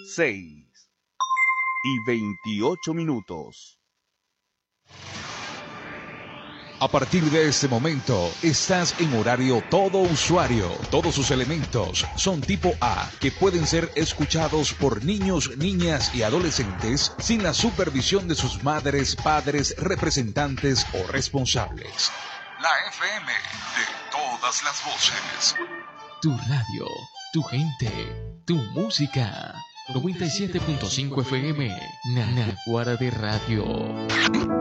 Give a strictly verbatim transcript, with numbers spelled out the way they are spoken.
seis y veintiocho minutos. A partir de este momento, estás en horario todo usuario. Todos sus elementos son tipo A, que pueden ser escuchados por niños, niñas y adolescentes sin la supervisión de sus madres, padres, representantes o responsables. La F M de todas las voces. Tu radio, tu gente, tu música. noventa y siete punto cinco F M, Naguara de Radio.